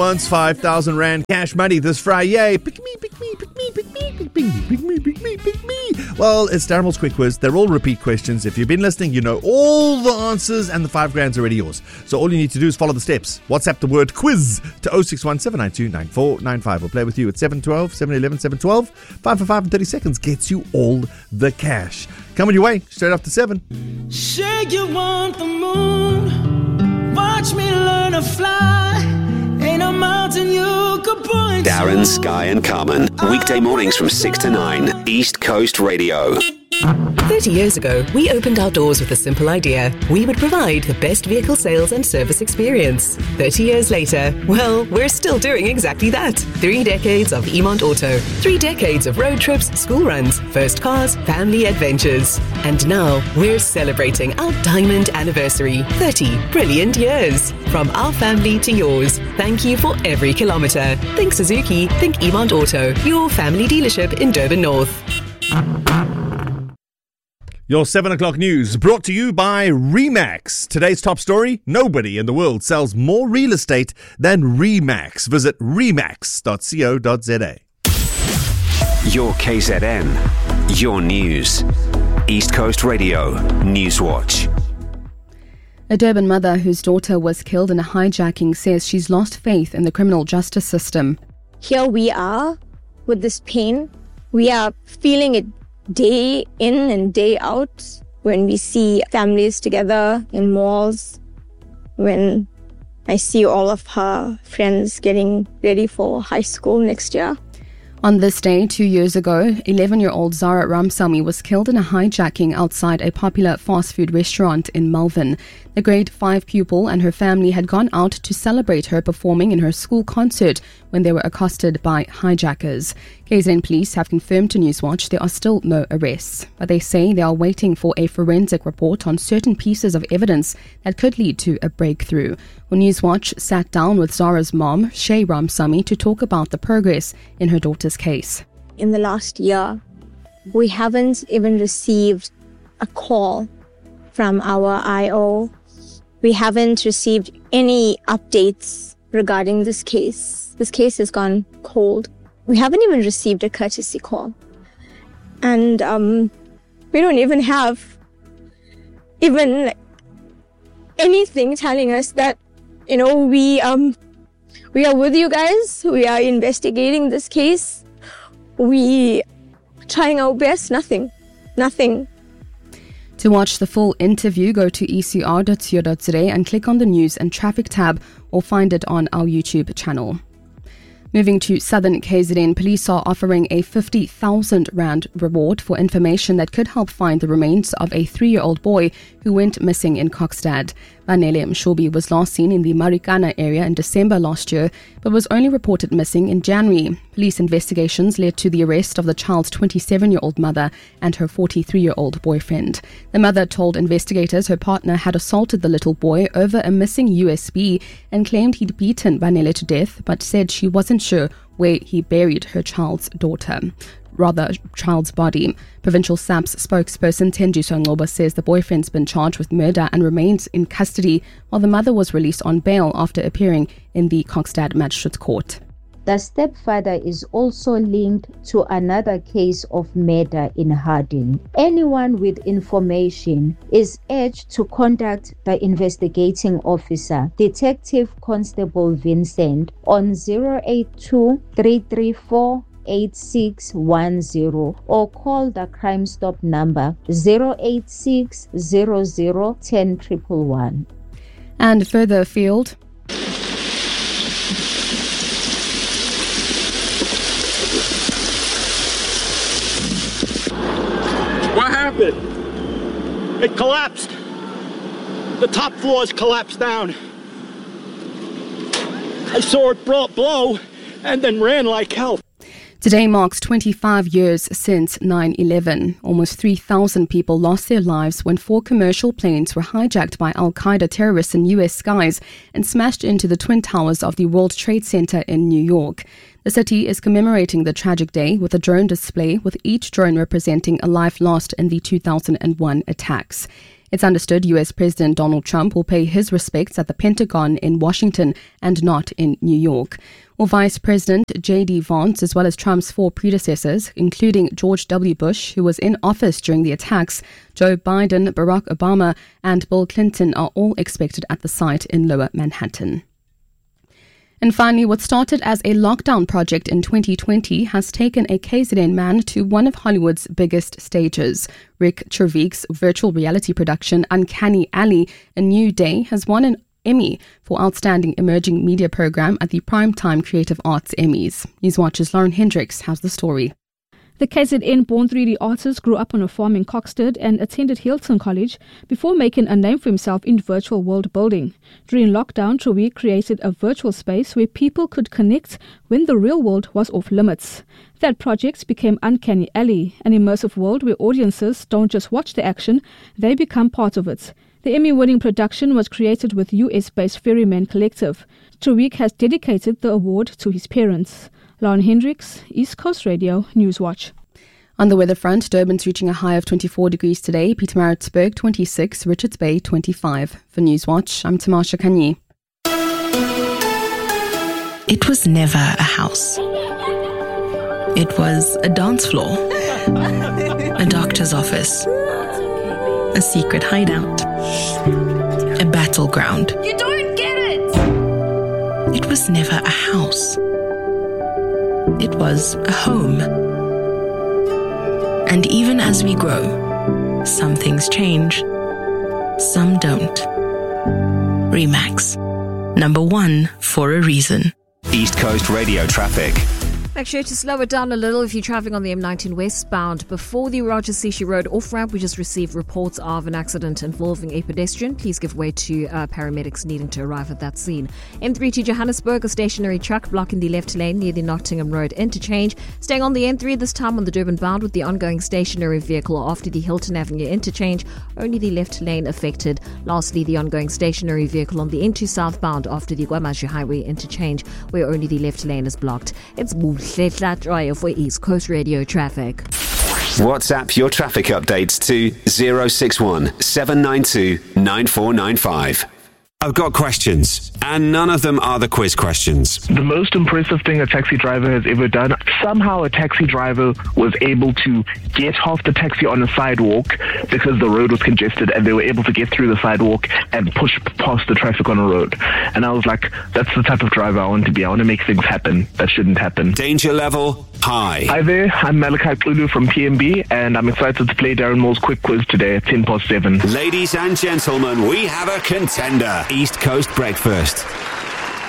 wants 5,000 Rand cash money this Friday. Pick me, pick me, pick me, pick me, pick me, pick me, pick me, pick me. Well, it's Darryl Quick Quiz. They're all repeat questions. If you've been listening, you know all the answers and the 5 grand's already yours. So all you need to do is follow the steps. WhatsApp the word quiz to 061 792 9495. We'll play with you at 712, 711, 712. 5 for 5 in 30 seconds gets you all the cash. Coming your way straight after 7. Say you want the moon, watch me learn to fly. Ain't a mountain you could point to. Darren, Sky and Carmen. Weekday mornings from 6 to 9. East Coast Radio. 30 years ago, we opened our doors with a simple idea. We would provide the best vehicle sales and service experience. 30 years later, well, we're still doing exactly that. 3 decades of Emont Auto. 3 decades of road trips, school runs, first cars, family adventures. And now, we're celebrating our diamond anniversary. 30 brilliant years. From our family to yours. Thank you for every kilometre. Think Suzuki, think Emont Auto. Your family dealership in Durban North. Your 7 o'clock news brought to you by Remax. Today's top story: nobody in the world sells more real estate than Remax. Visit remax.co.za. Your KZN. Your news. East Coast Radio. Newswatch. A Durban mother whose daughter was killed in a hijacking says she's lost faith in the criminal justice system. Here we are with this pain. We are feeling it day in and day out when we see families together in malls, when I see all of her friends getting ready for high school next year. On this day, 2 years ago, 11-year-old Zara Ramsamy was killed in a hijacking outside a popular fast food restaurant in Malvern. The grade 5 pupil and her family had gone out to celebrate her performing in her school concert when they were accosted by hijackers. KZN police have confirmed to Newswatch there are still no arrests, but they say they are waiting for a forensic report on certain pieces of evidence that could lead to a breakthrough. Well, Newswatch sat down with Zara's mom, Shay Ramsamy, to talk about the progress in her daughter's case. In the last year, we haven't even received a call from our IO. We haven't received any updates regarding this case. This case has gone cold. We haven't even received a courtesy call. And we don't even have anything telling us that, we are with you guys. We are investigating this case. We are trying our best. Nothing. To watch the full interview, go to ecr.co.za and click on the News and Traffic tab, or find it on our YouTube channel. Moving to southern KZN, police are offering a 50,000 Rand reward for information that could help find the remains of a 3-year-old boy who went missing in Kokstad. Vanele Mshobi was last seen in the Marikana area in December last year, but was only reported missing in January. Police investigations led to the arrest of the child's 27-year-old mother and her 43-year-old boyfriend. The mother told investigators her partner had assaulted the little boy over a missing USB and claimed he'd beaten Vanele to death, but said she wasn't sure where he buried her child's body. Provincial SAPS spokesperson Tenjiso Ngoba says the boyfriend's been charged with murder and remains in custody, while the mother was released on bail after appearing in the Kokstad Magistrates Court. The stepfather is also linked to another case of murder in Harding. Anyone with information is urged to contact the investigating officer, Detective Constable Vincent, on 082 334 8610 or call the Crime Stop number 086 00 10 111. And further afield, what happened? It collapsed. The top floors collapsed down. I saw it blow and then ran like hell. Today marks 25 years since 9/11. Almost 3,000 people lost their lives when 4 commercial planes were hijacked by Al-Qaeda terrorists in U.S. skies and smashed into the Twin Towers of the World Trade Center in New York. The city is commemorating the tragic day with a drone display, with each drone representing a life lost in the 2001 attacks. It's understood US President Donald Trump will pay his respects at the Pentagon in Washington and not in New York. Well, Vice President J.D. Vance, as well as Trump's 4 predecessors, including George W. Bush, who was in office during the attacks, Joe Biden, Barack Obama, and Bill Clinton are all expected at the site in Lower Manhattan. And finally, what started as a lockdown project in 2020 has taken a KZN man to one of Hollywood's biggest stages. Rick Trevick's virtual reality production Uncanny Alley, A New Day, has won an Emmy for Outstanding Emerging Media Program at the Primetime Creative Arts Emmys. Newswatch's Lauren Hendricks has the story. The KZN-born 3D artist grew up on a farm in Coxted and attended Hilton College before making a name for himself in virtual world building. During lockdown, Trevick created a virtual space where people could connect when the real world was off limits. That project became Uncanny Alley, an immersive world where audiences don't just watch the action, they become part of it. The Emmy-winning production was created with US-based Ferryman Collective. Trevick has dedicated the award to his parents. Lauren Hendricks, East Coast Radio, Newswatch. On the weather front, Durban's reaching a high of 24 degrees today, Pietermaritzburg 26, Richards Bay 25. For Newswatch, I'm Tamasha Kanyi. It was never a house. It was a dance floor, a doctor's office, a secret hideout, a battleground. You don't get it! It was never a house. It was a home. And even as we grow, some things change, some don't. Remax. Number 1 for a reason. East Coast Radio traffic. Make sure to slow it down a little if you're travelling on the M19 westbound. Before the Roger Sishi Road off-ramp, we just received reports of an accident involving a pedestrian. Please give way to paramedics needing to arrive at that scene. M3 to Johannesburg, a stationary truck blocking the left lane near the Nottingham Road interchange. Staying on the M3 this time on the Durban bound with the ongoing stationary vehicle after the Hilton Avenue interchange. Only the left lane affected. Lastly, the ongoing stationary vehicle on the N2 southbound after the Guamashu Highway interchange where only the left lane is blocked. It's for East Coast Radio traffic. WhatsApp your traffic updates to 061 792 9495. I've got questions, and none of them are the quiz questions. The most impressive thing a taxi driver has ever done, somehow a taxi driver was able to get off the taxi on a sidewalk because the road was congested, and they were able to get through the sidewalk and push past the traffic on a road. And I was like, that's the type of driver I want to be. I want to make things happen that shouldn't happen. Danger level high. Hi there, I'm Malachi Xulu from PMB, and I'm excited to play Darren Moore's quick quiz today at 7:10. Ladies and gentlemen, we have a contender. East Coast Breakfast.